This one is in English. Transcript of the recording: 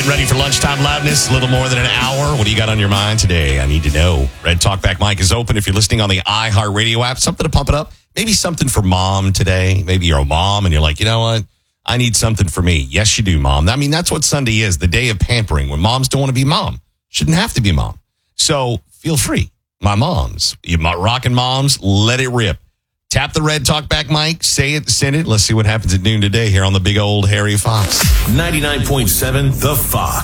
Getting ready for lunchtime loudness, a little more than an hour. What do you got on your mind today? I need to know. Red Talkback mic is open if you're listening on the iHeartRadio app. Something to pump it up. Maybe something for mom today. Maybe you're a mom and you're like, you know what? I need something for me. Yes, you do, mom. I mean, that's what Sunday is, the day of pampering. When moms don't want to be mom. Shouldn't have to be mom. So feel free. My moms, you rocking moms, let it rip. Tap the Red Talkback mic, say it, send it. Let's see what happens at noon today here on the big old Harry Fox. 99.7 The Fox.